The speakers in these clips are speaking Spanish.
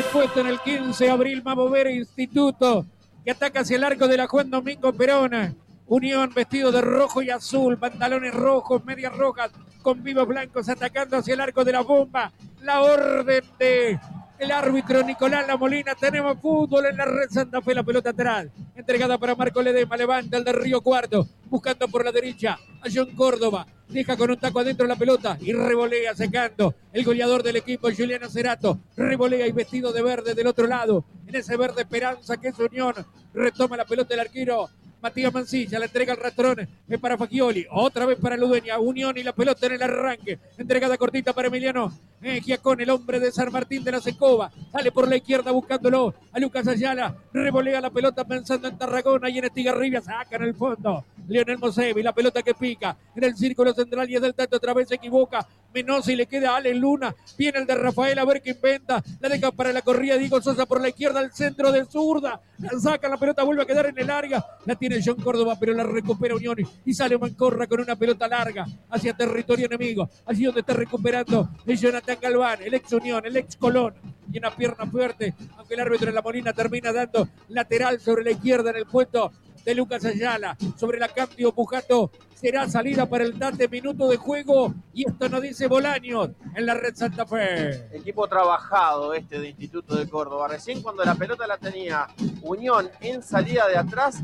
Puesto en el 15, Abril Mabovera, Instituto, que ataca hacia el arco de la Juan Domingo Perón. Unión vestido de rojo y azul, pantalones rojos, medias rojas, con vivos blancos, atacando hacia el arco de la bomba. La orden de el árbitro Nicolás La Molina. Tenemos fútbol en la red Santa Fe, la pelota atrás, entregada para Marco Ledesma, levanta el de Río Cuarto, buscando por la derecha a John Córdoba, deja con un taco adentro la pelota y revolea secando el goleador del equipo, Juliano Cerato, revolea y vestido de verde del otro lado, en ese verde esperanza que es Unión, retoma la pelota el arquero Matías Mancilla, la entrega al Rastrón, es para Fagioli, otra vez para Ludueña, Unión y la pelota en el arranque, entregada cortita para Emiliano Giacón, el hombre de San Martín de la Secoba, sale por la izquierda buscándolo a Lucas Ayala, revolea la pelota pensando en Tarragona y en Estigarribia, saca en el fondo Lionel Mosevi, la pelota que pica en el círculo central y es del tanto, otra vez se equivoca Menosi, le queda a Ale Luna, viene el de Rafael a ver qué inventa, la deja para la corrida Diego Sosa por la izquierda, al centro de zurda, la saca, la pelota vuelve a quedar en el área, la tiene John Córdoba pero la recupera Unión y sale Mancorra con una pelota larga hacia territorio enemigo, allí donde está recuperando es Jonathan Galván, el ex Unión, el ex Colón, y una pierna fuerte, aunque el árbitro de La Molina termina dando lateral sobre la izquierda en el puesto de Lucas Ayala, sobre la cambio Pujato, será salida para el Tate, minuto de juego, y esto nos dice Bolaños en la red Santa Fe. Equipo trabajado de Instituto de Córdoba, recién cuando la pelota la tenía Unión en salida de atrás,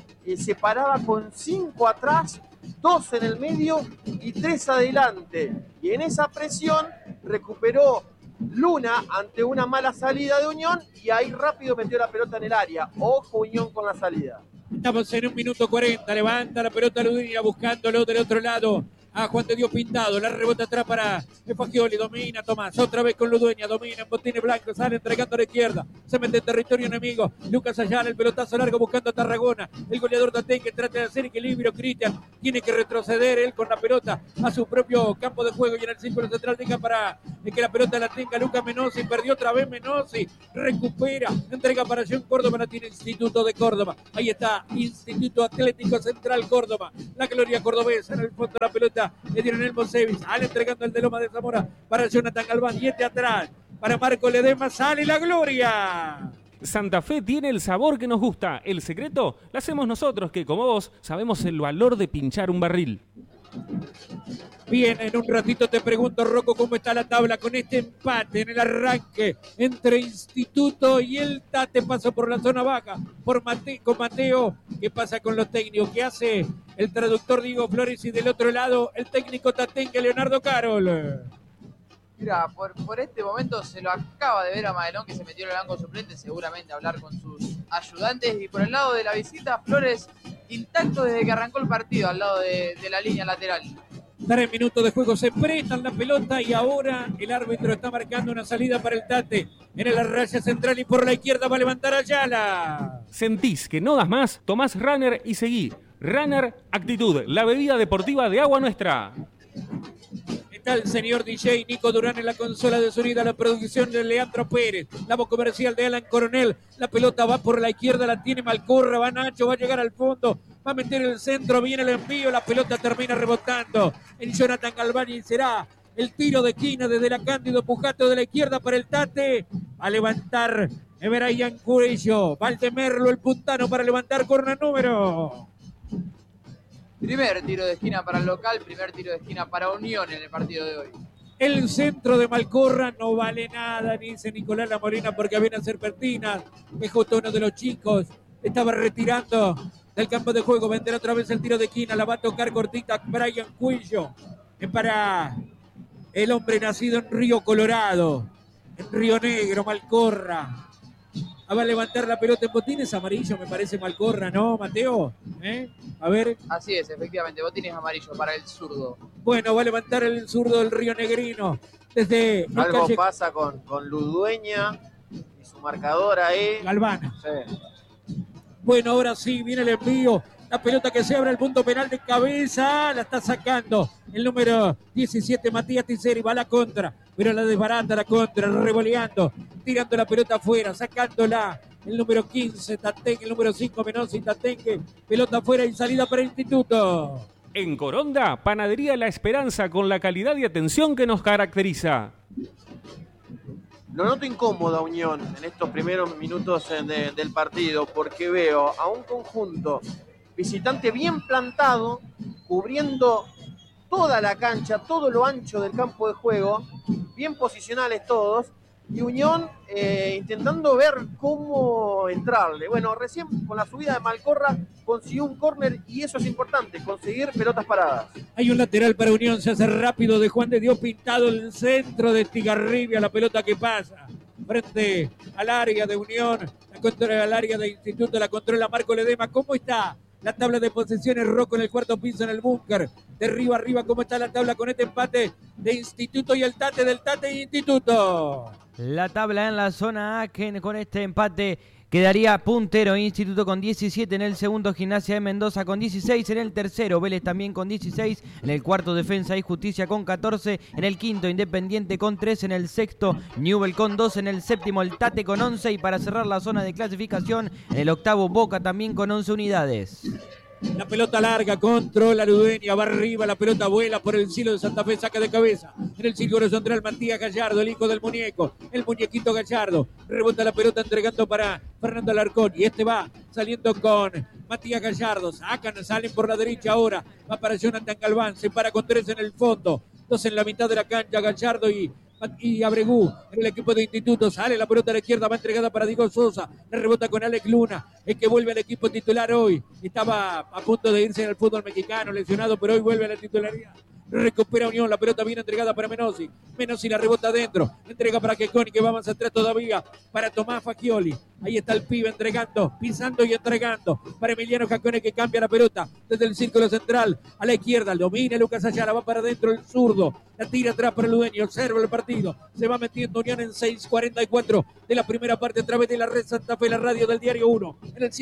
se paraba con 5 atrás, 2 en el medio y 3 adelante, y en esa presión recuperó Luna ante una mala salida de Unión y ahí rápido metió la pelota en el área. Ojo Unión con la salida. Estamos en 1 minuto 40, levanta la pelota Ludueña buscándolo del otro lado a Juan de Dios Pintado, la rebota atrás para Fagioli, domina Tomás, otra vez con Ludueña, domina en botines blancos, sale entregando a la izquierda, se mete en territorio enemigo, Lucas Ayala, el pelotazo largo buscando a Tarragona, el goleador Tatén que trata de hacer equilibrio, Cristian tiene que retroceder él con la pelota a su propio campo de juego y en el círculo central deja para que la pelota la tenga Lucas Menosi, perdió otra vez Menosi, recupera, entrega para John Córdoba, la tiene Instituto de Córdoba, ahí está Instituto Atlético Central Córdoba, la gloria cordobesa, en el fondo de la pelota le dieron el Mosevis, sale entregando el de Loma de Zamora para Jonathan Galván y atrás para Marco Ledesma, sale la gloria. Santa Fe tiene el sabor que nos gusta, el secreto lo hacemos nosotros que como vos sabemos el valor de pinchar un barril. Bien, en un ratito te pregunto, Rocco, cómo está la tabla con este empate en el arranque entre Instituto y el Tate. Pasó por la zona baja con Mateo. ¿Qué pasa con los técnicos? ¿Qué hace el traductor Diego Flores y del otro lado el técnico tatengue Leonardo Carol? Mira, por este momento se lo acaba de ver a Madelón, que se metió en el banco suplente, seguramente a hablar con sus ayudantes. Y por el lado de la visita, Flores intacto desde que arrancó el partido, al lado de la línea lateral. 3 minutos de juego, se prestan la pelota y ahora el árbitro está marcando una salida para el Tate en la raya central y por la izquierda va a levantar Ayala. ¿Sentís que no das más? Tomás Runner y seguí. Runner Actitud, la bebida deportiva de Agua Nuestra. Está el señor DJ Nico Durán en la consola de sonido, la producción de Leandro Pérez, la voz comercial de Alan Coronel, la pelota va por la izquierda, la tiene Malcorra, va Nacho, va a llegar al fondo, va a meter el centro, viene el envío, la pelota termina rebotando en Jonathan Galván y será el tiro de esquina desde la Cándido Pujato de la izquierda para el Tate, a levantar Brian Curillo, Valdemerlo el puntano para levantar corner número. Primer tiro de esquina para el local, primer tiro de esquina para Unión en el partido de hoy. El centro de Malcorra no vale nada, dice Nicolás La Molina, porque había una serpentina, que justo uno de los chicos estaba retirando del campo de juego. Vendrá otra vez el tiro de esquina, la va a tocar cortita Brian Cuillo, para el hombre nacido en Río Colorado, en Río Negro, Malcorra. Va a levantar la pelota en botines amarillo, me parece Malcorra, ¿no, Mateo? A ver. Así es, efectivamente, botines amarillo para el zurdo. Bueno, va a levantar el zurdo del Río Negrino. Desde algo pasa con Ludueña y su marcador ahí. Galván. Sí. Bueno, ahora sí, viene el envío. La pelota que se abre al punto penal de cabeza, la está sacando el número 17, Matías Tiseri, va a la contra, pero la desbarata la contra, revoleando, tirando la pelota afuera, sacándola, el número 15, Tatengue, el número 5, Menosi, Tatengue, pelota afuera y salida para el Instituto. En Coronda, Panadería La Esperanza con la calidad y atención que nos caracteriza. Lo noto incómodo a Unión en estos primeros minutos del partido, porque veo a un conjunto visitante bien plantado, cubriendo toda la cancha, todo lo ancho del campo de juego, bien posicionales todos, y Unión intentando ver cómo entrarle. Bueno, recién con la subida de Malcorra consiguió un córner y eso es importante, conseguir pelotas paradas. Hay un lateral para Unión, se hace rápido de Juan de Dios Pintado, el centro de Estigarribia, la pelota que pasa frente al área de Unión, la controla al área de Instituto, la controla Marco Ledema. ¿Cómo está la tabla de posiciones? Rocco en el cuarto piso en el búnker, de arriba arriba, ¿cómo está la tabla con este empate de Instituto y el Tate del Tate y Instituto? La tabla en la zona A, que con este empate quedaría puntero Instituto con 17, en el segundo Gimnasia de Mendoza con 16, en el tercero Vélez también con 16, en el cuarto Defensa y Justicia con 14, en el quinto Independiente con 3, en el sexto Newell con 2, en el séptimo el Tate con 11 y para cerrar la zona de clasificación en el octavo Boca también con 11 unidades. La pelota larga, controla Ludueña, va arriba, la pelota vuela por el cielo de Santa Fe, saca de cabeza. En el círculo central Matías Gallardo, el hijo del muñeco, el muñequito Gallardo. Rebota la pelota entregando para Fernando Alarcón y este va saliendo con Matías Gallardo. Salen por la derecha ahora, va para Jonathan Galván, se para con 3 en el fondo. 2 en la mitad de la cancha, Gallardo y Abregú en el equipo de Instituto. Sale la pelota a la izquierda, va entregada para Diego Sosa, la rebota con Alex Luna, el que vuelve al equipo titular hoy. Estaba a punto de irse al fútbol mexicano, lesionado, pero hoy vuelve a la titularidad. Recupera Unión, la pelota bien entregada para Menossi. Menossi la rebota adentro, entrega para Queconi, que va más atrás todavía para Tomás Fagioli. Ahí está el pibe entregando, pisando y entregando para Emiliano Jacone, que cambia la pelota desde el círculo central a la izquierda. Domina Lucas Ayala, va para adentro el zurdo, la tira atrás para el dueño, observa el partido. Se va metiendo Unión en 6:44 de la primera parte a través de la red Santa Fe, la radio del Diario 1, en el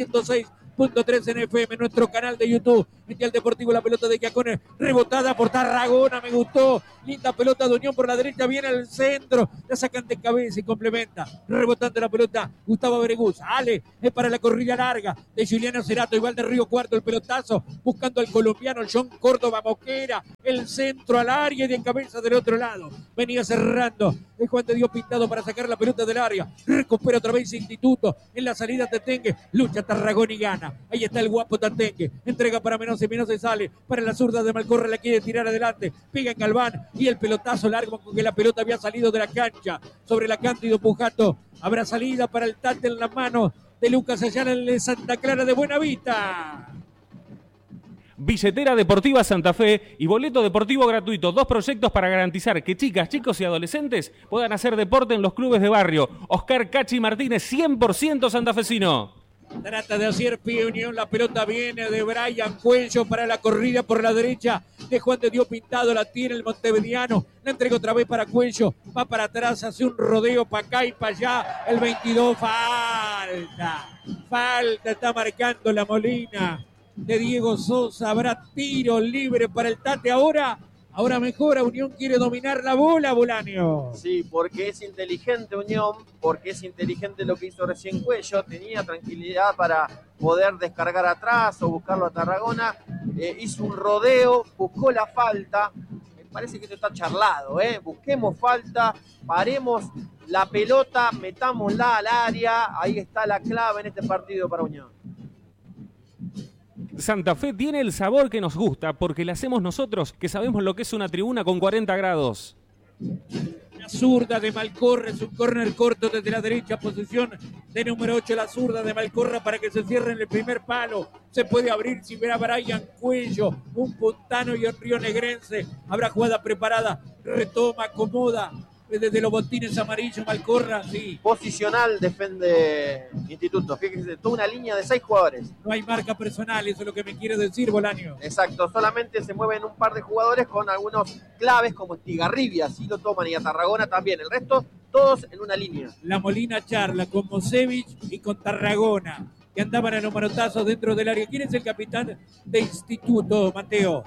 106.3 en FM, nuestro canal de YouTube, Mundial Deportivo. La pelota de Giacone, rebotada por Tarragona, me gustó, linda pelota de Unión por la derecha, viene al centro, la sacan de cabeza y complementa, rebotando la pelota Gustavo Abregú, sale, es para la corrida larga de Juliano Cerato, igual de Río Cuarto, el pelotazo, buscando al colombiano John Córdoba Moquera, el centro al área y de cabeza del otro lado, venía cerrando, el Juan de Dios Pintado para sacar la pelota del área, recupera otra vez Instituto, en la salida Tetengue, lucha Tarragona y gana. Ahí está el guapo Tatengue, entrega para Menossi, Menossi sale para la zurda de Malcorra, la quiere tirar adelante, pega en Galván y el pelotazo largo con que la pelota había salido de la cancha sobre la Cándido Pujato. Habrá salida para el Tate en las manos de Lucas Ayala, en Santa Clara de Buenavista. Billetera Deportiva Santa Fe y boleto deportivo gratuito. 2 proyectos para garantizar que chicas, chicos y adolescentes puedan hacer deporte en los clubes de barrio. Oscar Cachi Martínez, 100% santafesino. Trata de hacer pie Unión, la pelota viene de Brian Cuello para la corrida por la derecha de Juan de Dios Pintado, la tiene el montevideano, la entrega otra vez para Cuello, va para atrás, hace un rodeo para acá y para allá, el 22, falta, está marcando la Molina de Diego Sosa, habrá tiro libre para el Tate ahora mejora, Unión quiere dominar la bola, Bolaño. Sí, porque es inteligente Unión, porque es inteligente lo que hizo recién Cuello, tenía tranquilidad para poder descargar atrás o buscarlo a Tarragona, hizo un rodeo, buscó la falta, me parece que esto está charlado, busquemos falta, paremos la pelota, metámosla al área, ahí está la clave en este partido para Unión. Santa Fe tiene el sabor que nos gusta porque la hacemos nosotros, que sabemos lo que es una tribuna con 40 grados. La zurda de Malcorra, es un córner corto desde la derecha, posición de número 8, la zurda de Malcorra para que se cierre en el primer palo. Se puede abrir si verá Brian Cuello, un puntano y un rionegrense. Habrá jugada preparada, retoma, acomoda. Desde los botines amarillos, Malcorra, sí. Posicional defiende Instituto. Fíjense, toda una línea de 6 jugadores. No hay marca personal, eso es lo que me quiere decir, Bolaño. Exacto, solamente se mueven un par de jugadores con algunos claves como Estigarribia, así lo toman, y a Tarragona también. El resto, todos en una línea. La Molina charla con Mosevich y con Tarragona, que andaban a los manotazos dentro del área. ¿Quién es el capitán de Instituto, Mateo?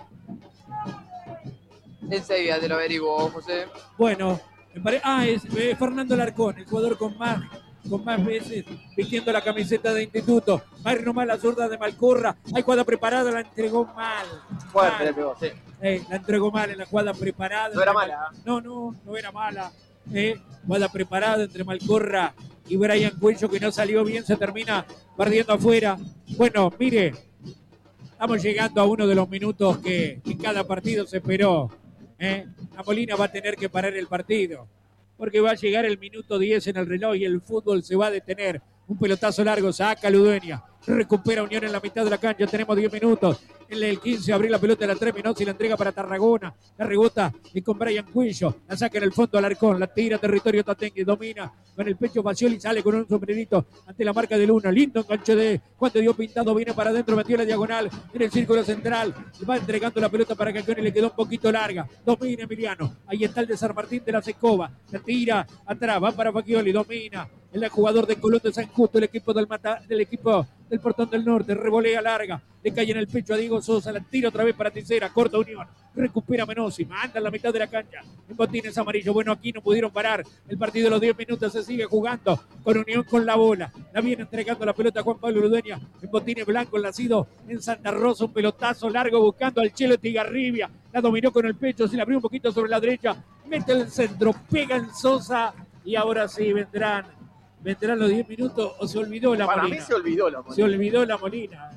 Enseguida te lo averiguo, José. Bueno. Es Fernando Alarcón, el jugador con más veces vistiendo la camiseta de Instituto. Va a ir nomás la zurda de Malcorra. Hay jugada preparada, la entregó mal. Fuerte le pegó, sí. La entregó mal en la jugada preparada. No era mala. No era mala. Jugada preparada entre Malcorra y Brian Cuello, que no salió bien, se termina perdiendo afuera. Bueno, mire, estamos llegando a uno de los minutos que en cada partido se esperó. La Molina va a tener que parar el partido, porque va a llegar el minuto 10 en el reloj y el fútbol se va a detener. Un pelotazo largo, saca Ludueña, recupera Unión en la mitad de la cancha, tenemos 10 minutos. En el 15 abrir la pelota de la 3 minutos y la entrega para Tarragona. La rebota y con Brian Cuello. La saca en el fondo Alarcón. La tira territorio Tatengue. Domina con el pecho Facioli. Sale con un sombrerito ante la marca de Luna. Lindo enganche de Juan de Dios Pintado. Viene para adentro. Metió la diagonal en el círculo central. Va entregando la pelota para Cancón y le quedó un poquito larga. Domina Emiliano. Ahí está el de San Martín de la Secova. La tira atrás. Va para Fagioli. Domina el jugador de Colón de San Justo. El equipo del equipo del Portón del Norte, revolea larga, le cae en el pecho a Diego Sosa, la tira otra vez para Ticera, corta Unión, recupera Menosi, manda en la mitad de la cancha, en botines amarillos. Bueno, aquí no pudieron parar el partido, los 10 minutos se sigue jugando con Unión con la bola, la viene entregando la pelota a Juan Pablo Ludueña, en botines blancos, nacido en Santa Rosa, un pelotazo largo buscando al Chelo Tigarribia, la dominó con el pecho, se la abrió un poquito sobre la derecha, mete el centro, pega en Sosa y ahora sí vendrán los 10 minutos o se olvidó la Molina. Para mí se olvidó la Molina. Se olvidó la Molina.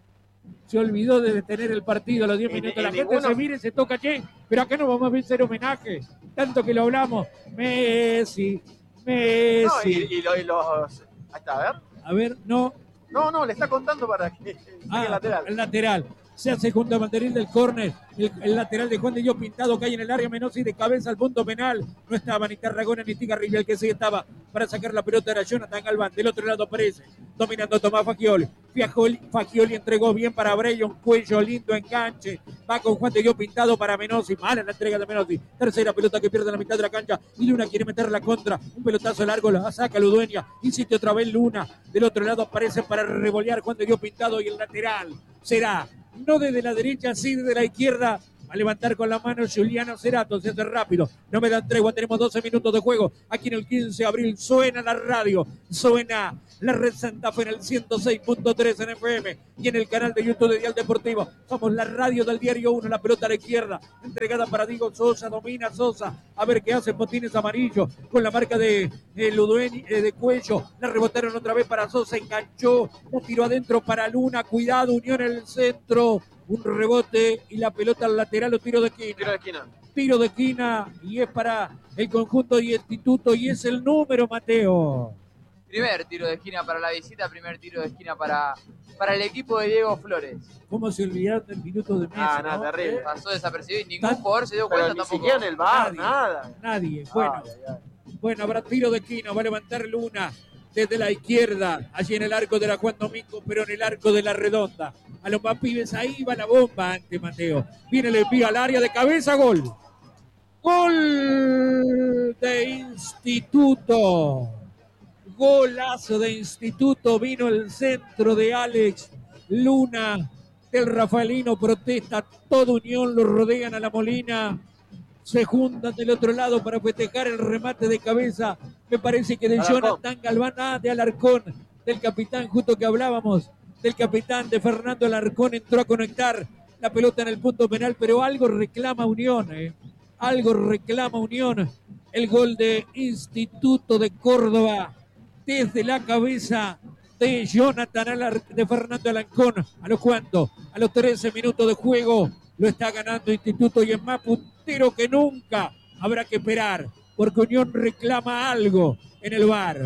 Se olvidó de detener el partido a los 10 minutos. La gente se mire, se toca, pero acá no vamos a hacer homenaje. Tanto que lo hablamos. Messi. No, y los... Ahí está, a ver, no. No, le está contando para que el lateral. El lateral. Se hace junto a banderín del córner, el lateral de Juan de Dios Pintado, cae en el área Menosi de cabeza al punto penal. No estaba ni Tarragona ni Tigarribia, el que sí estaba para sacar la pelota era Jonathan Galván. Del otro lado aparece, dominando Tomás Fagioli. Fagioli entregó bien para Breyo, un cuello lindo enganche. Va con Juan de Dios Pintado para Menosi. Mala la entrega de Menosi. Tercera pelota que pierde en la mitad de la cancha. Y Luna quiere meter la contra. Un pelotazo largo, la saca Ludueña. Insiste otra vez Luna. Del otro lado aparece para revolear Juan de Dios Pintado y el lateral será no desde la derecha, sí desde la izquierda. Va a levantar con la mano Juliano Cerato, se hace rápido. No me dan tregua, tenemos 12 minutos de juego. Aquí en el 15 de abril suena la radio, suena la Red Santa Fe en el 106.3 en FM y en el canal de YouTube de Dial Deportivo. Somos la radio del Diario 1, la pelota a la izquierda, entregada para Diego Sosa, domina Sosa. A ver qué hace Botines Amarillo con la marca de Ludueña, de Cuello. La rebotaron otra vez para Sosa, enganchó, la tiró adentro para Luna. Cuidado, Unión en el centro. Un rebote y la pelota al lateral o tiro de esquina. Tiro de esquina y es para el conjunto y Instituto y es el número, Mateo. Primer tiro de esquina para la visita, primer tiro de esquina para el equipo de Diego Flores. ¿Cómo se olvidaron del minuto de Messi? Nada, terrible. Pasó desapercibido y ningún jugador se dio cuenta ni tampoco. siquiera en el VAR, nada. Nadie. Bueno, habrá tiro de esquina, va a levantar Luna desde la izquierda, allí en el arco de la Juan Domingo, pero en el arco de la Redonda. A los más pibes, ahí va la bomba ante Mateo. Viene el envío al área de cabeza, gol. Gol de Instituto. Golazo de Instituto. Vino el centro de Alex Luna. El Rafaelino protesta. Toda Unión lo rodean a la Molina. Se juntan del otro lado para festejar el remate de cabeza. Me parece que de Alarcón. Jonathan Galván, de Alarcón, del capitán, justo que hablábamos, del capitán de Fernando Alarcón, entró a conectar la pelota en el punto penal, pero algo reclama Unión, algo reclama Unión. El gol de Instituto de Córdoba, desde la cabeza de de Fernando Alarcón. ¿A los cuántos? A los 13 minutos de juego. Lo está ganando Instituto y es más puntero que nunca. Habrá que esperar, porque Unión reclama algo en el VAR.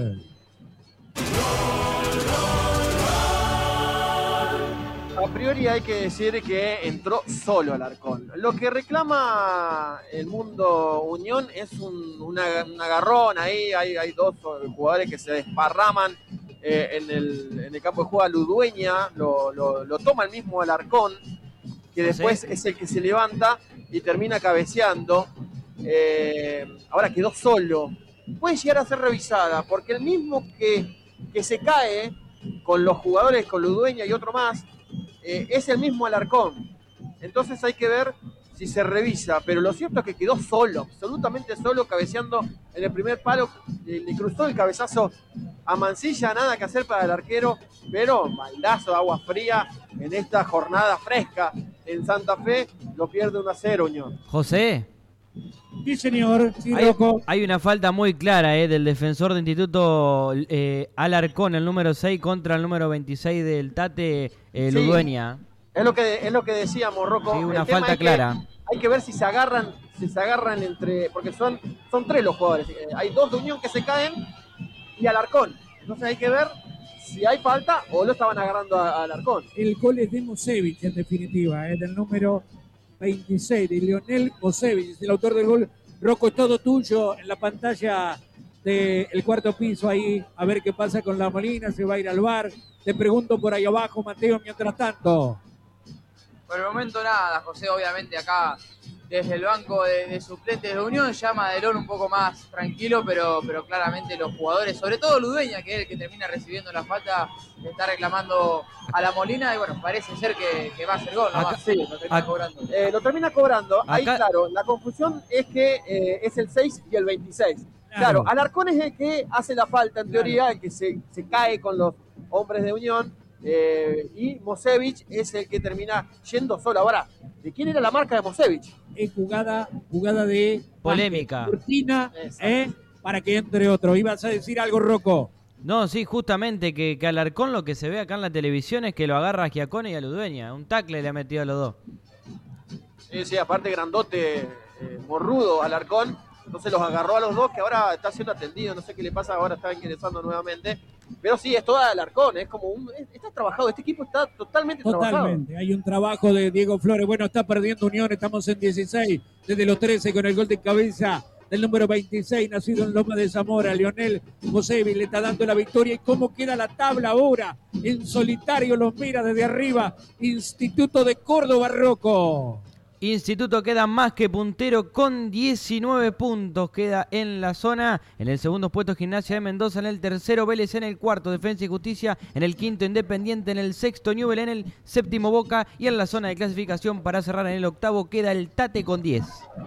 A priori hay que decir que entró solo Alarcón. Lo que reclama el mundo Unión es un agarrón ahí. Hay dos jugadores que se desparraman en el campo de juego. Ludueña lo toma el mismo Alarcón, que después es el que se levanta y termina cabeceando. Ahora quedó solo. Puede llegar a ser revisada, porque el mismo que se cae con los jugadores, con Ludueña y otro más, es el mismo Alarcón. Entonces hay que ver si se revisa, pero lo cierto es que quedó solo, absolutamente solo, cabeceando en el primer palo. Le cruzó el cabezazo a Mancilla, nada que hacer para el arquero, pero baldazo de agua fría en esta jornada fresca en Santa Fe. Lo pierde 1-0 Unión. José. Sí, señor. Sí, Rocco. Hay una falta muy clara del defensor de Instituto Alarcón, el número 6 contra el número 26 del Tate Ludueña. Es lo que decíamos, Rocco. Sí, una falta clara. Hay que ver si se agarran entre, porque son 3 los jugadores. Hay 2 de Unión que se caen y Alarcón. Entonces hay que ver si hay falta o lo estaban agarrando a Alarcón. El gol es de Mosevich, en definitiva, del número 26, de Lionel Mosevich, es el autor del gol. Rocco, es todo tuyo en la pantalla del cuarto piso ahí, a ver qué pasa con la Molina, se va a ir al bar. Te pregunto por ahí abajo, Mateo, mientras tanto. Por el momento nada, José, obviamente acá desde el banco de suplentes de Unión, ya Madelón un poco más tranquilo, pero claramente los jugadores, sobre todo Ludueña, que es el que termina recibiendo la falta, está reclamando a la Molina y bueno, parece ser que va a ser gol, nomás. Sí, lo termina cobrando. Lo termina cobrando. Acá... Ahí, claro, la confusión es que es el 6 y el 26. Claro, Alarcón es el que hace la falta, en teoría, el que se cae con los hombres de Unión. Y Mosevich es el que termina yendo solo. Ahora, ¿de quién era la marca de Mosevich? Es jugada de polémica. Cortina, para que entre otro. ¿Ibas a decir algo, Rocco? No, sí, justamente que Alarcón, lo que se ve acá en la televisión es que lo agarra a Giacone y a Ludueña. Un tackle le ha metido a los dos. Sí, aparte grandote, morrudo Alarcón. Entonces los agarró a los dos, que ahora está siendo atendido. No sé qué le pasa, ahora está ingresando nuevamente. Pero sí, es toda Alarcón, es como está trabajado, este equipo está totalmente trabajado. Hay un trabajo de Diego Flores. Bueno, está perdiendo Unión, estamos en 16, desde los 13 con el gol de cabeza del número 26, nacido en Loma de Zamora, Lionel Mosevich le está dando la victoria. ¿Y cómo queda la tabla ahora? En solitario los mira desde arriba, Instituto de Córdoba, Rocco. Instituto queda más que puntero con 19 puntos, queda en la zona. En el segundo puesto Gimnasia de Mendoza, en el tercero Vélez, en el cuarto Defensa y Justicia, en el quinto Independiente, en el sexto Newell, en el séptimo Boca y en la zona de clasificación para cerrar en el octavo queda el Tate con 10.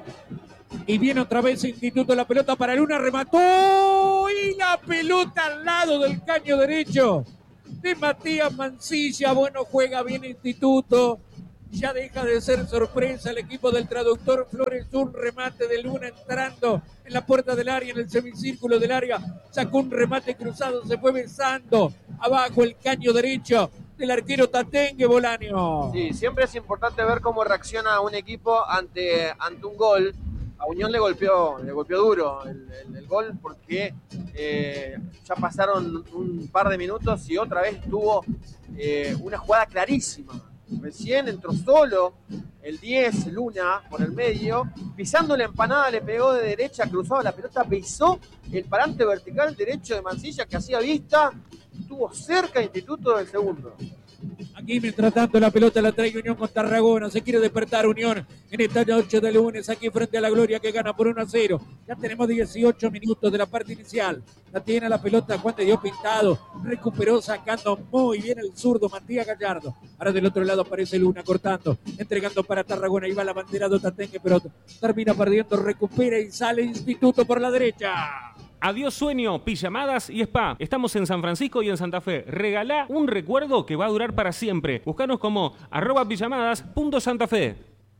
Y viene otra vez Instituto, la pelota para Luna, remató y la pelota al lado del caño derecho de Matías Mancilla. Bueno, juega bien Instituto. Ya deja de ser sorpresa el equipo del traductor Flores. Un remate de Luna entrando en la puerta del área, en el semicírculo del área. Sacó un remate cruzado, se fue besando abajo el caño derecho del arquero Tatengue, Bolaño. Sí, siempre es importante ver cómo reacciona un equipo ante un gol. A Unión le golpeó duro el gol porque ya pasaron un par de minutos y otra vez tuvo una jugada clarísima. Recién entró solo el 10, Luna, por el medio, pisando la empanada, le pegó de derecha, cruzaba la pelota, pisó el parante vertical derecho de Mancilla que hacía vista, estuvo cerca Instituto del segundo. Aquí, mientras tanto, la pelota la trae Unión con Tarragona. Se quiere despertar Unión en esta noche de lunes, aquí frente a la Gloria, que gana por 1-0. Ya tenemos 18 minutos de la parte inicial. La tiene la pelota Juan de Dios Pintado. Recuperó sacando muy bien el zurdo Matías Gallardo. Ahora del otro lado aparece Luna cortando, entregando para Tarragona. Ahí va la bandera de Tatengue, pero termina perdiendo. Recupera y sale Instituto por la derecha. Adiós sueño, pijamadas y spa. Estamos en San Francisco y en Santa Fe. Regalá un recuerdo que va a durar para siempre. Búscanos como @pijamadas.santafe.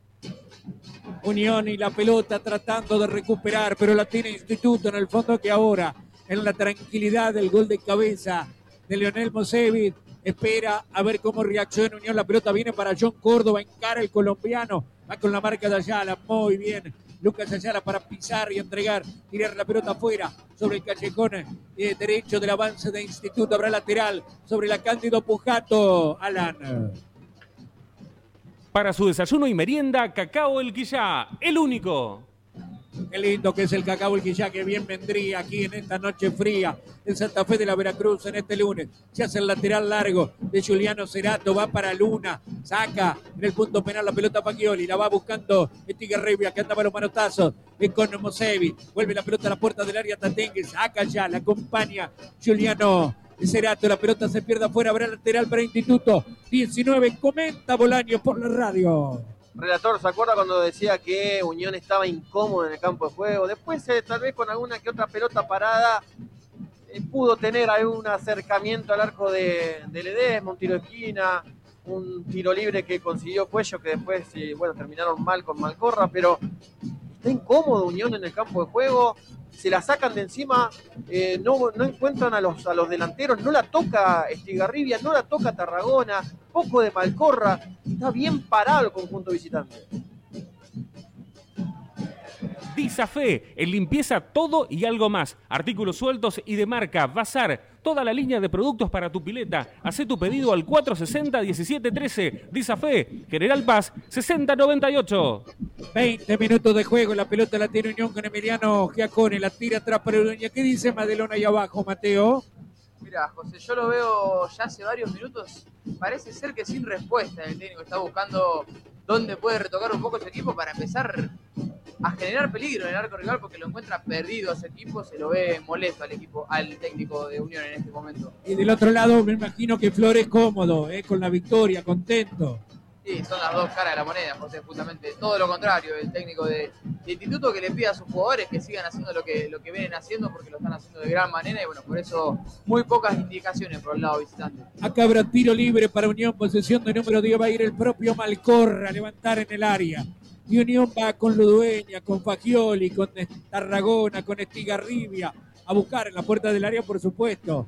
Unión y la pelota tratando de recuperar, pero la tiene Instituto en el fondo, que ahora, en la tranquilidad del gol de cabeza de Lionel Mosevich, espera a ver cómo reacciona Unión. La pelota viene para John Córdoba, encara el colombiano, va con la marca de Ayala, muy bien. Lucas Ayala para pisar y entregar, tirar la pelota afuera sobre el callejón derecho del avance de Instituto. Habrá lateral sobre la Cándido Pujato, Alan. Para su desayuno y merienda, Cacao El Quillá, el único. Qué lindo que es el Cacao El Quillá, que bien vendría aquí en esta noche fría en Santa Fe de la Veracruz en este lunes. Se hace el lateral largo de Juliano Cerato, va para Luna, saca en el punto penal la pelota Paglioli, la va buscando Estigarribia, que andaba los manotazos con Mosevich, vuelve la pelota a la puerta del área Tatengue, saca ya, la acompaña Juliano Cerato, la pelota se pierde afuera, habrá lateral para Instituto. 19, comenta Bolaños por la radio. Relator, ¿se acuerda cuando decía que Unión estaba incómodo en el campo de juego? Después, tal vez con alguna que otra pelota parada, pudo tener algún acercamiento al arco de Ledesma, un tiro de esquina, un tiro libre que consiguió Cuello, que después, bueno, terminaron mal con Malcorra, pero está incómodo Unión en el campo de juego, se la sacan de encima, no encuentran a los delanteros, no la toca Estigarribia, no la toca Tarragona, poco de Malcorra, está bien parado el conjunto visitante. Disafe, en limpieza todo y algo más. Artículos sueltos y de marca, bazar, toda la línea de productos para tu pileta. Hacé tu pedido al 460-1713. Disafe, General Paz, 6098. 20 minutos de juego, la pelota la tiene Unión con Emiliano Giacone, la tira atrás para Uruña. ¿Qué dice Madelón ahí abajo, Mateo? Mira, José, yo lo veo ya hace varios minutos. Parece ser que sin respuesta el técnico está buscando dónde puede retocar un poco su equipo para empezar a generar peligro en el arco rival, porque lo encuentra perdido a su equipo, se lo ve molesto al técnico de Unión en este momento. Y del otro lado me imagino que Flores cómodo, con la victoria, contento. Sí, son las dos caras de la moneda, José, justamente todo lo contrario, el técnico de Instituto, que le pide a sus jugadores que sigan haciendo lo que vienen haciendo, porque lo están haciendo de gran manera, y bueno, por eso muy pocas indicaciones por el lado visitante. Acá habrá tiro libre para Unión, posesión de número 10, va a ir el propio Malcorra a levantar en el área. Y Unión va con Ludueña, con Fagioli, con Tarragona, con Estigarribia, a buscar en la puerta del área, por supuesto.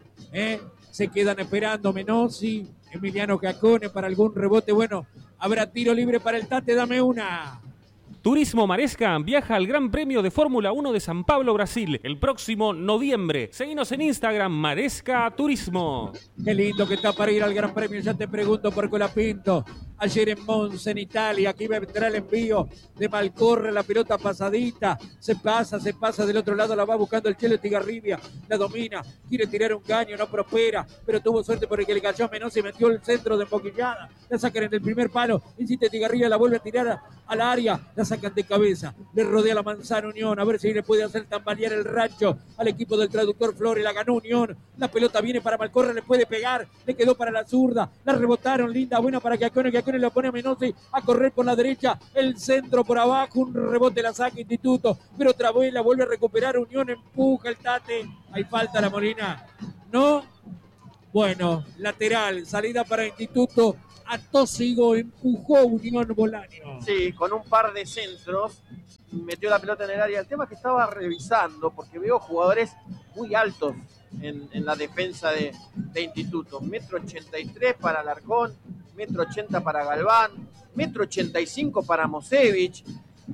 Se quedan esperando Menossi, Emiliano Giacone para algún rebote. Bueno, habrá tiro libre para el Tate, dame una. Turismo Maresca viaja al Gran Premio de Fórmula 1 de San Pablo, Brasil, el próximo noviembre. Seguinos en Instagram, Maresca Turismo. Qué lindo que está para ir al Gran Premio, ya te pregunto por Colapinto. Ayer en Monza, en Italia, aquí vendrá el envío de Malcorra, la pelota pasadita, se pasa del otro lado, la va buscando el Chelo Estigarribia, la domina, quiere tirar un caño, no prospera, pero tuvo suerte por el que le cayó a Menossi, metió el centro de emboquillada, la sacan en el primer palo, insiste Estigarribia, la vuelve a tirar al área, la sacan de cabeza, le rodea la manzana Unión, a ver si le puede hacer tambalear el rancho al equipo del traductor Flores, la ganó Unión, la pelota viene para Malcorra, le puede pegar, le quedó para la zurda, la rebotaron, linda, buena para Giacone le pone a Menossi a correr por la derecha, el centro por abajo, un rebote la saca Instituto, pero otra vez la vuelve a recuperar Unión, empuja el Tate, hay falta la Molina, no, bueno, lateral, salida para Instituto, a Tósigo, empujó Unión Bolaño. Sí, con un par de centros, metió la pelota en el área. El tema es que estaba revisando, porque veo jugadores muy altos en la defensa de Instituto. 1,83 m para Alarcón, 1,80 m para Galván, 1,85 m para Mosevich,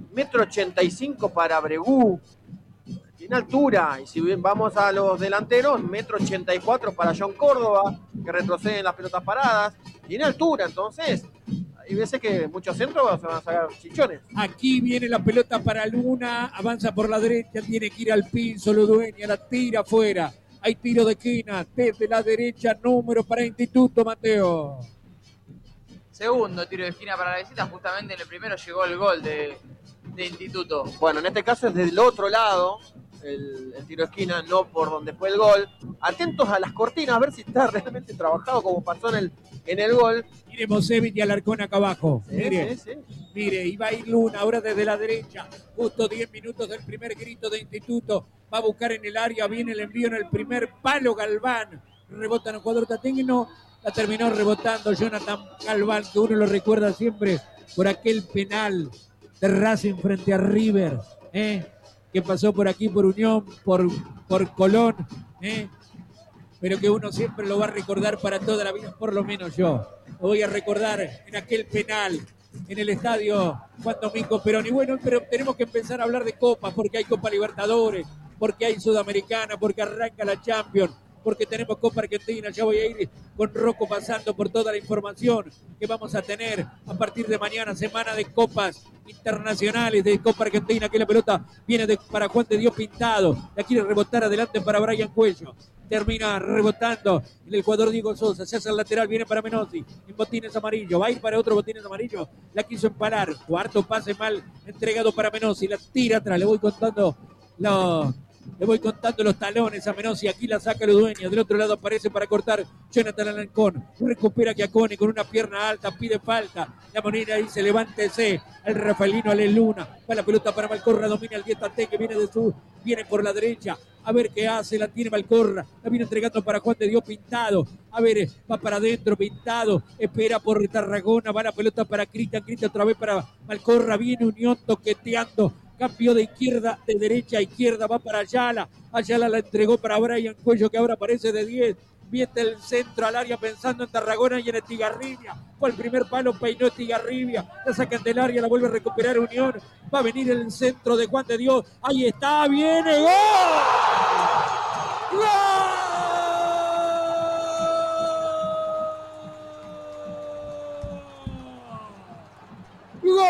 1,85 m para Bregú. Tiene altura, y si bien vamos a los delanteros, 1,84 m para John Córdoba, que retrocede en las pelotas paradas. Tiene altura, entonces hay veces que muchos centros se van a sacar chichones. Aquí viene la pelota para Luna, avanza por la derecha, tiene que ir al piso, Ludueña, la tira afuera. Hay tiro de esquina, desde la derecha, número para Instituto, Mateo. Segundo tiro de esquina para la visita, justamente en el primero llegó el gol de Instituto. Bueno, en este caso es del otro lado, el tiro de esquina, no por donde fue el gol. Atentos a las cortinas, a ver si está realmente trabajado como pasó en el gol. Mire Mosevich y Alarcón acá abajo. Sí, Mire, sí. Mire, y va a ir Luna ahora desde la derecha. Justo 10 minutos del primer grito de Instituto. Va a buscar en el área, viene el envío en el primer palo Galván. Rebota en el jugador Tategno. La terminó rebotando Jonathan Galván, que uno lo recuerda siempre por aquel penal de Racing frente a River, que pasó por aquí, por Unión, por Colón, pero que uno siempre lo va a recordar para toda la vida, por lo menos yo. Lo voy a recordar en aquel penal en el estadio Juan Domingo Perón. Y bueno, pero tenemos que empezar a hablar de copas, porque hay Copa Libertadores, porque hay Sudamericana, porque arranca la Champions, porque tenemos Copa Argentina. Ya voy a ir con Rocco pasando por toda la información que vamos a tener a partir de mañana, semana de copas internacionales de Copa Argentina, que la pelota viene para Juan de Dios Pintado, la quiere rebotar adelante para Brian Cuello, termina rebotando en el jugador Diego Sosa, se hace el lateral, viene para Menossi, en botines amarillo, va a ir para otro botines amarillo, la quiso empalar, cuarto pase mal entregado para Menossi, la tira atrás, le voy contando los talones a Menossi, aquí la saca Ludueña, del otro lado aparece para cortar Jonathan Alarcón, recupera Giacone con una pierna alta, pide falta, la Molina dice levántese, el Rafaelino Ale Luna, va la pelota para Malcorra, domina el Dietate que viene por la derecha, a ver qué hace, la tiene Malcorra, la viene entregando para Juan de Dios Pintado, a ver, va para adentro Pintado, espera por Tarragona, va la pelota para Cristian otra vez para Malcorra, viene Unión toqueteando Cambió de izquierda, de derecha a izquierda, va para Ayala. Ayala la entregó para Brian Cuello, que ahora aparece de 10. Viene el centro al área pensando en Tarragona y en Estigarribia. Fue el primer palo, peinó Estigarribia. La sacan del área, la vuelve a recuperar Unión. Va a venir el centro de Juan de Dios. Ahí está, viene. ¡Gol! ¡Gol! ¡Gol!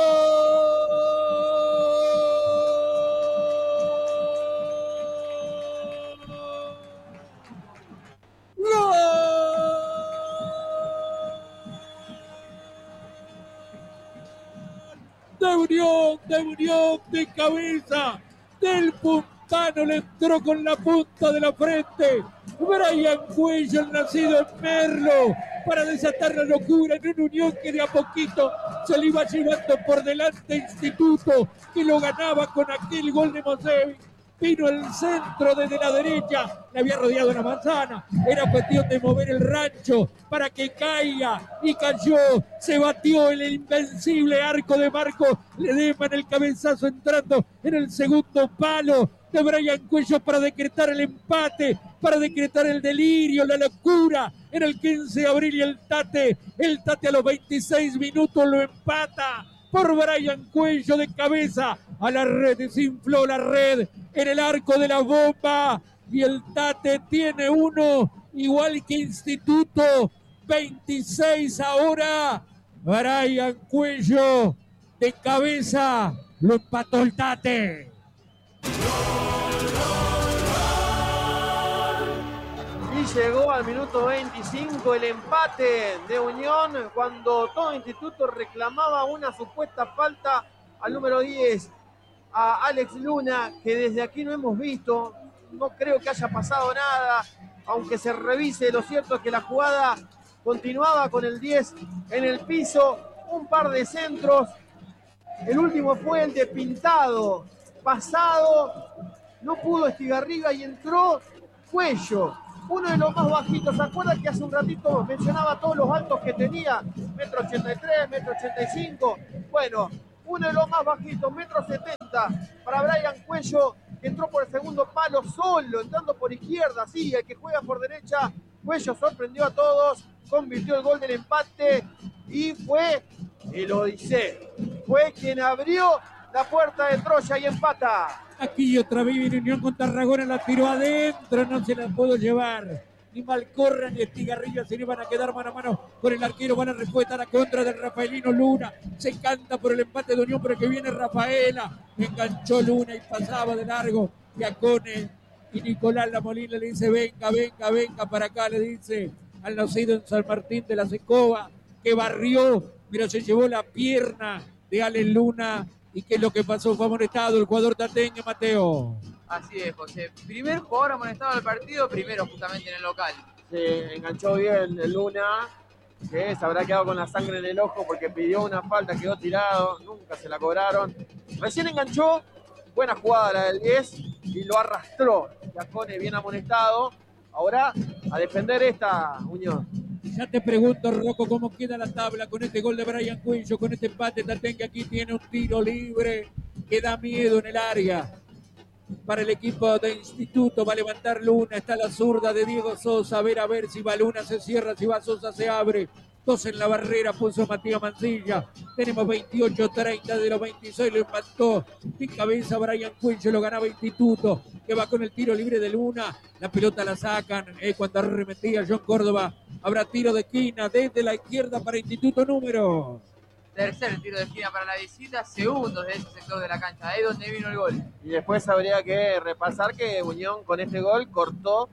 De Unión, de cabeza, del puntano, le entró con la punta de la frente. Brian Cuello, el nacido en Merlo, para desatar la locura en una Unión que de a poquito se le iba llevando por delante Instituto, que lo ganaba con aquel gol de Mosevic. Vino el centro desde la derecha, le había rodeado una manzana, era cuestión de mover el rancho para que caiga, y cayó, se batió el invencible arco de Marco Ledesma en el cabezazo, entrando en el segundo palo de Brian Cuello para decretar el empate, para decretar el delirio, la locura en el 15 de abril, y el Tate a los 26 minutos lo empata por Brian Cuello de cabeza a la red, desinfló la red en el arco de la bomba, y el Tate tiene uno, igual que Instituto, 26 ahora. Brian Cuello de cabeza, lo empató el Tate. Y llegó al minuto 25 el empate de Unión, cuando todo Instituto reclamaba una supuesta falta al número 10, a Alex Luna, que desde aquí no hemos visto. No creo que haya pasado nada, aunque se revise. Lo cierto es que la jugada continuaba con el 10 en el piso, un par de centros. El último fue el de Pintado, pasado, no pudo Estigarribia y entró Cuello, uno de los más bajitos. ¿Se acuerdan que hace un ratito mencionaba todos los altos que tenía? 1,83 m, 1,85 m. Bueno, uno de los más bajitos, 1,70 m para Brian Cuello, que entró por el segundo palo solo, entrando por izquierda. Sí, el que juega por derecha. Cuello sorprendió a todos, convirtió el gol del empate y fue el Odiseo. Fue quien abrió la puerta de Troya y empata. Aquí otra vez viene Unión con Tarragona, la tiró adentro, no se la pudo llevar. Ni Malcorra ni Estigarribia se le van a quedar mano a mano con el arquero. Van a respuesta a la contra del Rafaelino Luna. Se canta por el empate de Unión, pero que viene Rafaela. Enganchó Luna y pasaba de largo. Giacone y Nicolás Lamolina le dice: venga, venga, venga para acá, le dice al nacido en San Martín de la Secova, que barrió, pero se llevó la pierna de Alex Luna. ¿Y qué es lo que pasó? Fue amonestado el jugador tateño, Mateo. Así es, José. Primer jugador amonestado del partido, primero justamente en el local. Se enganchó bien el Luna, que se habrá quedado con la sangre en el ojo porque pidió una falta, quedó tirado, nunca se la cobraron. Recién enganchó, buena jugada la del 10 y lo arrastró. Giacone bien amonestado. Ahora a defender esta Unión. Ya te pregunto, Rocco, cómo queda la tabla con este gol de Brian Cuello, con este empate. Tatén, que aquí tiene un tiro libre que da miedo en el área para el equipo de Instituto. Va a levantar Luna, está la zurda de Diego Sosa. A ver si va Luna, se cierra, si va Sosa, se abre. Dos en la barrera, puso Matías Mancilla. Tenemos 28-30 de los 26, lo empató de cabeza Brian Cuello, lo ganaba Instituto, que va con el tiro libre de Luna. La pelota la sacan, cuando arremetía John Córdoba. Habrá tiro de esquina desde la izquierda para Instituto número. Tercer tiro de esquina para la visita, segundo de ese sector de la cancha, ahí donde vino el gol. Y después habría que repasar que Unión con este gol cortó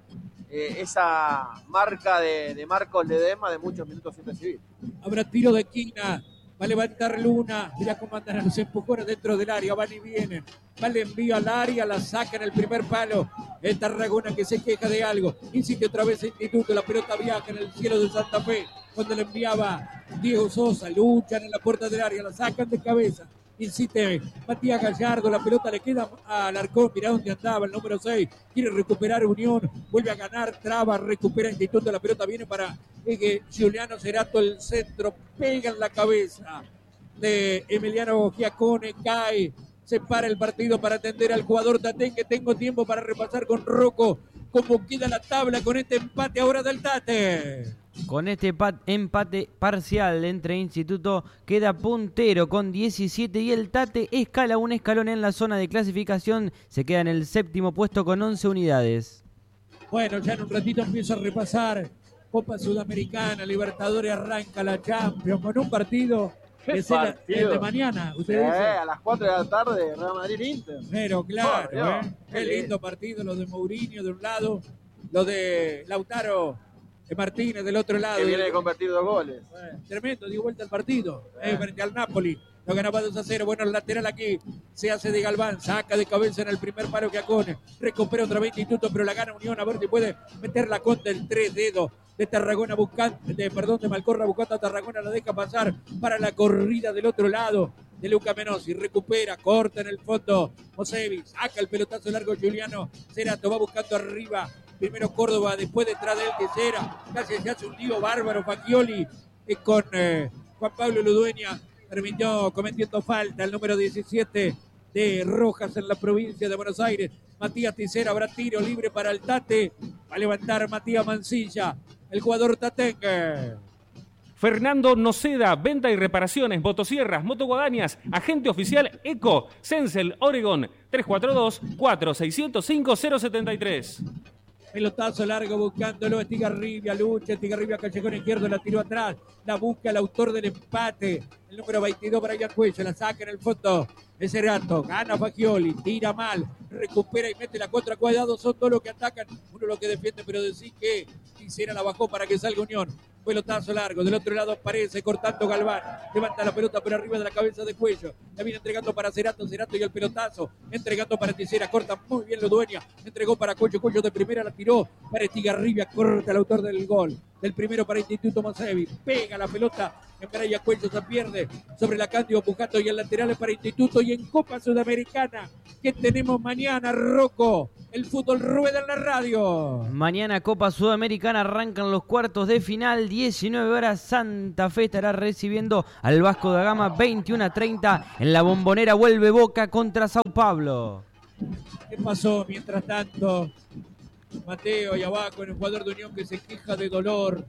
esa marca de Marcos Ledesma de muchos minutos sin recibir. Habrá tiro de esquina, va a levantar Luna, mirá cómo andan a los empujones dentro del área, van y vienen, va el envío al área, la saca en el primer palo, el Tarragona que se queja de algo, insiste otra vez Instituto, la pelota viaja en el cielo de Santa Fe, cuando le enviaba Diego Sosa, luchan en la puerta del área, la sacan de cabeza. Insiste Matías Gallardo, la pelota le queda al Arcón, mirá dónde andaba el número 6, quiere recuperar Unión, vuelve a ganar, traba, recupera Instituto, la pelota viene para Giuliano Cerato, el centro, pega en la cabeza de Emiliano Giacone, cae Se para el partido para atender al jugador Tatengue. Tengo tiempo para repasar con Rocco cómo queda la tabla con este empate ahora del Tate. Con este empate parcial entre Instituto queda puntero con 17 y el Tate escala un escalón en la zona de clasificación. Se queda en el 7º puesto con 11 unidades. Bueno, ya en un ratito empiezo a repasar Copa Sudamericana, Libertadores, arranca la Champions con un partido que será el de mañana. A las 4 de la tarde, Real Madrid-Inter. Pero claro, qué lindo partido, lo de Mourinho de un lado, lo de Lautaro Martínez del otro lado. Que viene de convertir 2 goles. Tremendo, dio vuelta al partido frente al Napoli. Lo ganaba 2-0. Bueno, el lateral aquí se hace de Galván. Saca de cabeza en el primer palo que Acone. Recupera otra vez Instituto, pero la gana Unión. A ver si puede meter la contra el 3 dedos de Tarragona de Malcorra buscando a Tarragona. La deja pasar para la corrida del otro lado de Luca Menossi. Recupera, corta en el fondo Mosevic. Saca el pelotazo largo Giuliano Cerato. Va buscando arriba. Primero Córdoba, después detrás de él Teixeira. Casi se hace un lío bárbaro Facchioli con Juan Pablo Ludueña. Terminó cometiendo falta el número 17 de Rojas en la provincia de Buenos Aires. Matías Teixeira, habrá tiro libre para el Tate. Va a levantar Matías Mancilla, el jugador tatengue. Fernando Noceda, venta y reparaciones, motosierras, motoguadañas, agente oficial ECO, Sensel, Oregon, 342-4605-073. Pelotazo largo buscándolo, Estigarribia, lucha, Estigarribia, callejón izquierdo, la tiró atrás, la busca el autor del empate, el número 22 para Brian Cuello, la saca en el fondo de Cerato, gana Facchioli, tira mal, recupera y mete la contra, cuidado, son todos los que atacan, uno lo que defiende, pero decir que Teixeira la bajó para que salga Unión. Pelotazo largo, del otro lado aparece cortando Galván, levanta la pelota por arriba de la cabeza de Cuello, la viene entregando para Cerato y el pelotazo, entregando para Teixeira, corta muy bien Ludueña, entregó para Cuello de primera la tiró para Estigarribia, corta el autor del gol, del primero para Instituto Mosevic, pega la pelota en Brian Cuello, se pierde sobre la Cándido Pujato y el lateral es para Instituto. Y en Copa Sudamericana, que tenemos mañana, Rocco, el fútbol rueda en la radio. Mañana Copa Sudamericana arrancan los cuartos de final, 19 horas, Santa Fe estará recibiendo al Vasco da Gama, 21:30 en la Bombonera, vuelve Boca contra Sao Paulo. ¿Qué pasó mientras tanto? Mateo y abajo en el jugador de Unión que se queja de dolor.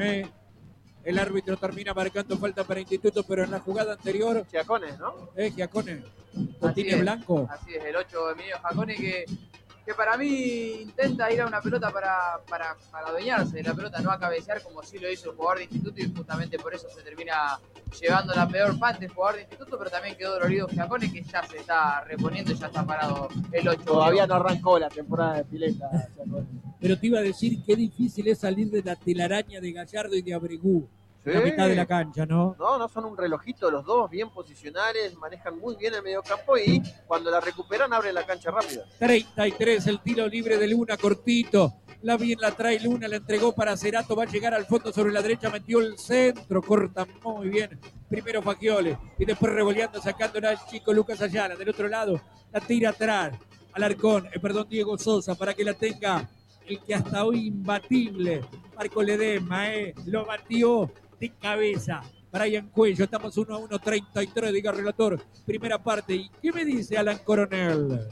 El árbitro termina marcando falta para Instituto, pero en la jugada anterior... Giacone, ¿no? Giacone. Botines blanco. Así es, el 8 Emilio Giacone que para mí intenta ir a una pelota para adueñarse de la pelota, no a cabecear como sí lo hizo el jugador de Instituto, y justamente por eso se termina llevando la peor parte el jugador de Instituto, pero también quedó dolorido Giacone, que ya se está reponiendo y ya está parado el 8. Todavía no arrancó la temporada de pileta. Pero te iba a decir qué difícil es salir de la telaraña de Gallardo y de Abregú. Sí. La mitad de la cancha, ¿no? No son un relojito los dos, bien posicionales, manejan muy bien el mediocampo y cuando la recuperan abren la cancha rápido. 33, el tiro libre de Luna, cortito. La bien la trae Luna, la entregó para Cerato, va a llegar al fondo sobre la derecha, metió el centro, corta muy bien. Primero Facchioli y después revoleando, sacándola al chico Lucas Ayala. Del otro lado, la tira atrás, Alarcón, Diego Sosa, para que la tenga el que hasta hoy imbatible, Marco Ledesma, lo batió de cabeza. Brian Cuello, estamos 1-1, 33, diga relator, primera parte. ¿Y qué me dice Alan Coronel?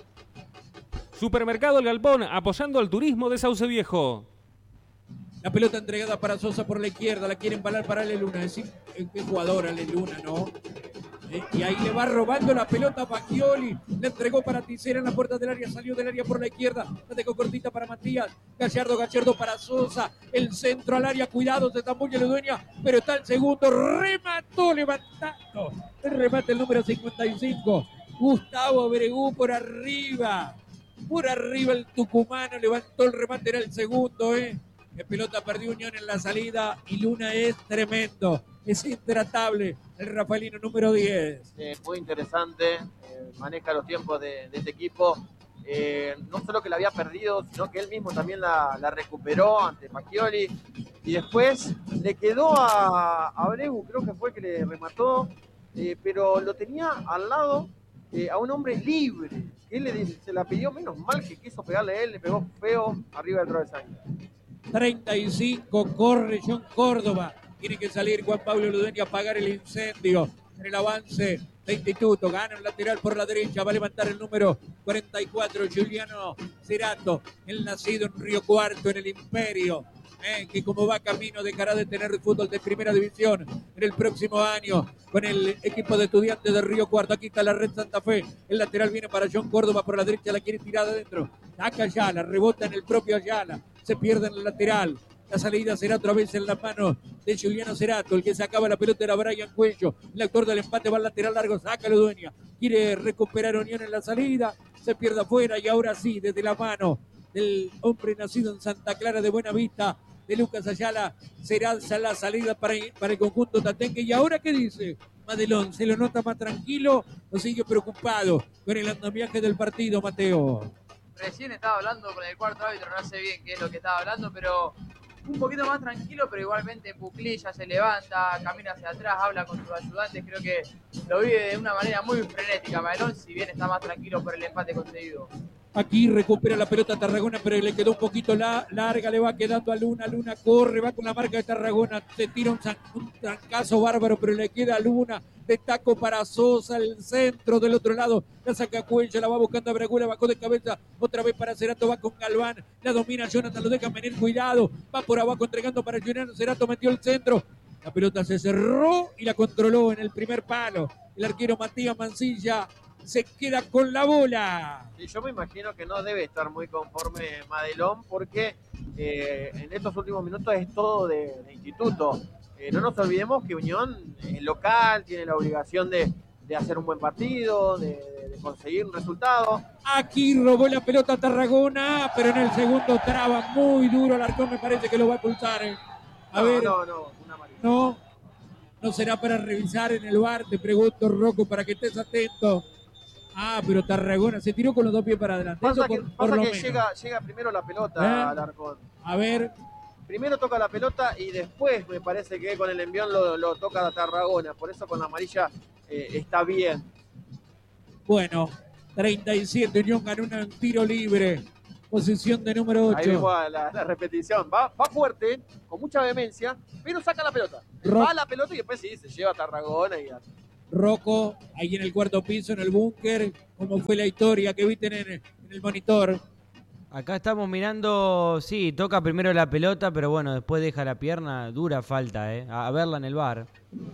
Supermercado El Galpón, apoyando al turismo de Sauce Viejo. La pelota entregada para Sosa por la izquierda, la quiere embalar para Ale Luna. Decir, qué jugador Ale Luna, ¿no? Y ahí le va robando la pelota a Facchioli, le entregó para Teixeira en la puerta del área, salió del área por la izquierda, la dejó cortita para Matías, Gallardo para Sosa, el centro al área, cuidado, se tambulla Ludueña, pero está el segundo, remató levantando, el remate el número 55, Gustavo Abregú por arriba el tucumano, levantó el remate, era el segundo, que pelota perdió Unión en la salida y Luna es tremendo, es intratable el rafaelino número 10. Muy interesante, maneja los tiempos de este equipo, no solo que la había perdido, sino que él mismo también la recuperó ante Facchioli y después le quedó a Abreu, creo que fue el que le remató, pero lo tenía al lado a un hombre libre, que él se la pidió, menos mal que quiso pegarle a él, le pegó feo arriba del travesaño. 35, corre John Córdoba, tiene que salir Juan Pablo Ludueña a apagar el incendio en el avance de Instituto. Gana el lateral por la derecha. Va a levantar el número 44, Juliano Cerato, el nacido en Río Cuarto, en el Imperio. Que como va camino dejará de tener fútbol de primera división en el próximo año con el equipo de Estudiantes de Río Cuarto. Aquí está la Red Santa Fe, el lateral viene para John Córdoba por la derecha, la quiere tirar adentro, saca Ayala, rebota en el propio Ayala, se pierde en el lateral. La salida será otra vez en la mano de Juliano Cerato. El que sacaba la pelota era Brian Cuello. El autor del empate va al lateral largo, saca la Dueña. Quiere recuperar Unión en la salida, se pierde afuera y ahora sí, desde la mano del hombre nacido en Santa Clara de Buenavista, de Lucas Ayala, será la salida para el conjunto tatengue. ¿Y ahora qué dice Madelón? ¿Se lo nota más tranquilo o sigue preocupado con el andamiaje del partido, Mateo? Recién estaba hablando con el cuarto árbitro, no sé bien qué es lo que estaba hablando, pero un poquito más tranquilo, pero igualmente Puclí ya se levanta, camina hacia atrás, habla con sus ayudantes. Creo que lo vive de una manera muy frenética Madelón, si bien está más tranquilo por el empate conseguido. Aquí recupera la pelota Tarragona, pero le quedó un poquito larga, le va quedando a Luna. Luna corre, va con la marca de Tarragona, se tira un trancazo bárbaro, pero le queda a Luna. De taco para Sosa, el centro del otro lado, la saca Cuello, la va buscando a Bragula, bajó de cabeza, otra vez para Cerato, va con Galván, la domina Jonathan, lo deja venir, cuidado, va por abajo entregando para Juliano Cerato, metió el centro, la pelota se cerró y la controló en el primer palo. El arquero Matías Mancilla se queda con la bola. Y yo me imagino que no debe estar muy conforme Madelón porque en estos últimos minutos es todo de Instituto. No nos olvidemos que Unión es local, tiene la obligación de hacer un buen partido, de conseguir un resultado. Aquí robó la pelota Tarragona, pero en el segundo traba muy duro. Alarcón me parece que lo va a expulsar. Una amarilla. No será para revisar en el VAR, te pregunto, Rocco, para que estés atento. Pero Tarragona se tiró con los dos pies para adelante. Pasa que llega primero la pelota Alarcón. A ver. Primero toca la pelota y después me parece que con el envión lo toca a Tarragona. Por eso con la amarilla está bien. Bueno, 37, Unión ganó un tiro libre. Posición de número 8. Ahí vemos la repetición. Va fuerte, con mucha vehemencia, pero saca la pelota. Va la pelota y después sí, se lleva a Tarragona y Rocco, ahí en el cuarto piso, en el búnker. ¿Cómo fue la historia que viste en el monitor? Acá estamos mirando, sí, toca primero la pelota, pero bueno, después deja la pierna, dura falta, a verla en el VAR.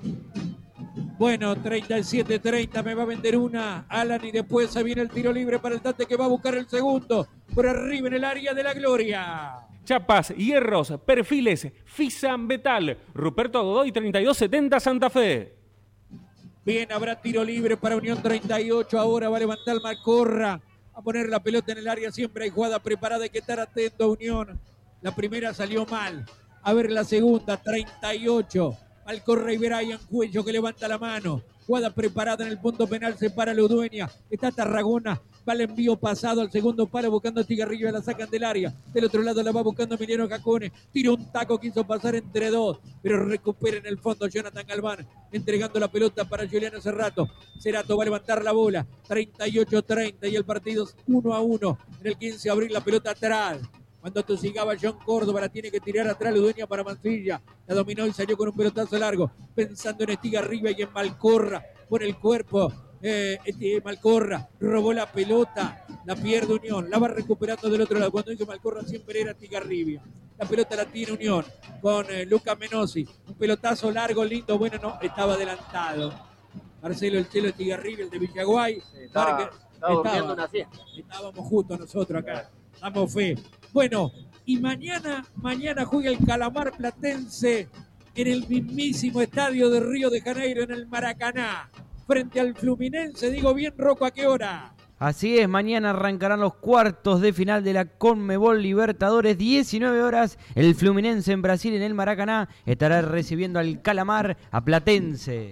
Bueno, 37-30, me va a vender una Alan y después se viene el tiro libre para el Tate que va a buscar el segundo, por arriba en el área de la gloria. Chapas, hierros, perfiles, Fisan Betal, Ruperto Godoy 3270 Santa Fe. Bien, habrá tiro libre para Unión 38, ahora va a levantar Malcorra. A poner la pelota en el área, siempre hay jugada preparada, hay que estar atento a Unión. La primera salió mal, a ver la segunda, 38, Malcorra y Brian Cuello que levanta la mano, jugada preparada en el punto penal, se para Ludueña, está Tarragona, va el envío pasado al segundo palo buscando a Tigarrillo, la sacan del área, del otro lado la va buscando Emiliano Cacone, tira un taco, quiso pasar entre dos, pero recupera en el fondo Jonathan Galván, entregando la pelota para Juliano Cerato va a levantar la bola, 38-30 y el partido es 1-1, en el 15 de abril la pelota atrás, cuando tosigaba John Córdoba, la tiene que tirar atrás Ludueña para Mancilla, la dominó y salió con un pelotazo largo, pensando en Estigarribia y en Malcorra, por el cuerpo, Malcorra robó la pelota, la pierde Unión, la va recuperando del otro lado. Cuando dice Malcorra siempre era Estigarribia. La pelota la tiene Unión con Luca Menosi, un pelotazo largo, lindo, bueno, no, estaba adelantado. Marcelo el Chelo Estigarribia, el de Villaguay. Estaba durmiendo una siesta. Estábamos justo nosotros acá, damos fe. Bueno, y mañana juega el Calamar Platense en el mismísimo estadio de Río de Janeiro, en el Maracaná, frente al Fluminense. Digo bien, Rocco, ¿a qué hora? Así es, mañana arrancarán los cuartos de final de la Conmebol Libertadores, 19 horas, el Fluminense en Brasil, en el Maracaná, estará recibiendo al Calamar, a Platense.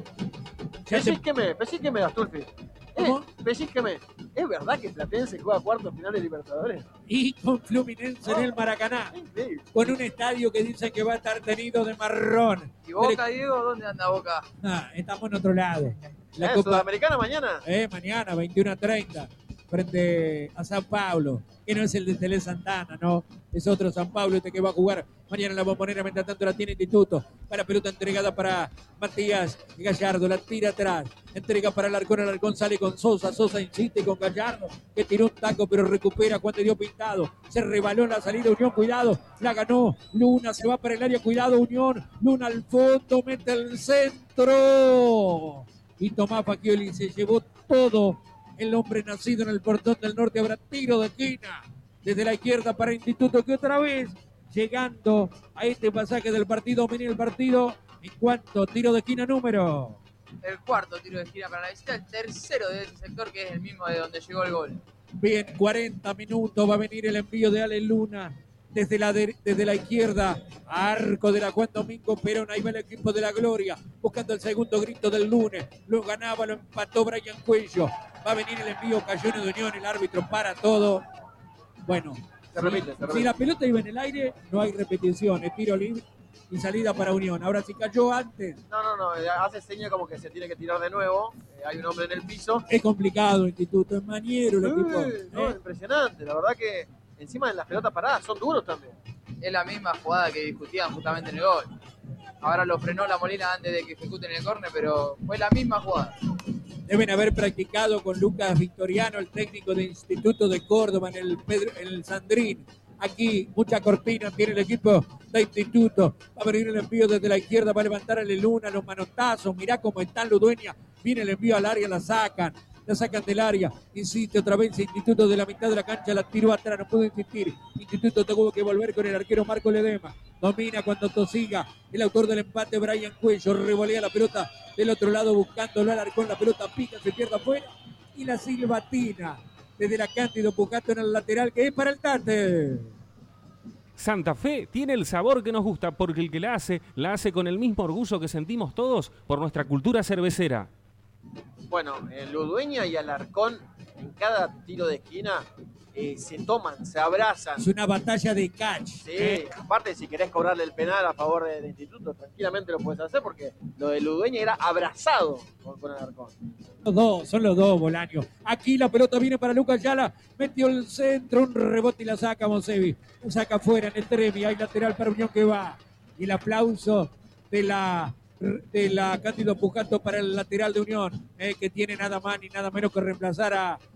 Pellíqueme, Astolfi. ¿Cómo? Pellíqueme. ¿Es verdad que Platense juega cuartos finales de Libertadores? Y con Fluminense en el Maracaná, con un estadio que dicen que va a estar tenido de marrón. ¿Y Boca, Diego? ¿Dónde anda Boca? Estamos en otro lado. La Copa Sudamericana mañana. Mañana, 21:30, frente a San Pablo, que no es el de Tele Santana, no, es otro San Pablo este que va a jugar Mañana la Bombonera, mientras tanto la tiene Instituto. Para pelota entregada para Matías Gallardo, la tira atrás. Entrega para Alarcón sale con Sosa. Sosa insiste con Gallardo, que tiró un taco, pero recupera cuando dio pintado. Se rebaló en la salida Unión, cuidado. La ganó Luna, se va para el área, cuidado Unión. Luna al fondo, mete el centro. Y Tomás Facchioli se llevó todo. El hombre nacido en el Portón del Norte. Habrá tiro de esquina desde la izquierda para Instituto, que otra vez llegando a este pasaje del partido, domina el partido. En cuanto tiro de esquina número. El cuarto tiro de esquina para la visita, el tercero de ese sector, que es el mismo de donde llegó el gol. Bien, 40 minutos, va a venir el envío de Ale Luna desde la izquierda, arco de la Juan Domingo Perón. Ahí va el equipo de la Gloria, buscando el segundo grito del lunes. Lo ganaba, lo empató Brian Cuello. Va a venir el envío, Cayón de Unión, el árbitro para todo. Bueno, se repite. Si la pelota iba en el aire, no hay repetición, es tiro libre y salida para Unión. Ahora, si cayó antes... No, hace seña como que se tiene que tirar de nuevo. Hay un hombre en el piso. Es complicado, Instituto, es maniero el equipo. No, impresionante, la verdad que encima de las pelotas paradas son duros también. Es la misma jugada que discutían justamente en el gol. Ahora lo frenó la Molina antes de que ejecuten el córner, pero fue la misma jugada. Deben haber practicado con Lucas Victoriano, el técnico de Instituto de Córdoba, en el Sandrín. Aquí, mucha cortina tiene el equipo de Instituto. Va a venir el envío desde la izquierda, va a levantar a Luna, los manotazos. Mirá cómo está Ludueña. Viene el envío al área, la sacan del área. Insiste otra vez Instituto de la mitad de la cancha, la tiró atrás, no pudo insistir. Instituto tuvo que volver con el arquero Marco Ledema. Domina cuando tosiga el autor del empate, Brian Cuello. Revolea la pelota del otro lado, buscándolo al arcón. La pelota pica, se pierde afuera. Y la silbatina desde la Cándido Pujato en el lateral, que es para el Tate. Santa Fe tiene el sabor que nos gusta, porque el que la hace con el mismo orgullo que sentimos todos por nuestra cultura cervecera. Bueno, Ludueña y Alarcón en cada tiro de esquina se toman, se abrazan. Es una batalla de catch. Sí, aparte si querés cobrarle el penal a favor del Instituto, tranquilamente lo puedes hacer, porque lo de Ludueña era abrazado con Alarcón. Son los dos, Bolaño. Aquí la pelota viene para Lucas Ayala, metió el centro, un rebote y la saca Monsevi. La saca afuera en el Tremi, hay lateral para Unión que va. Y el aplauso de la Cándido Pujato para el lateral de Unión, que tiene nada más ni nada menos que reemplazar a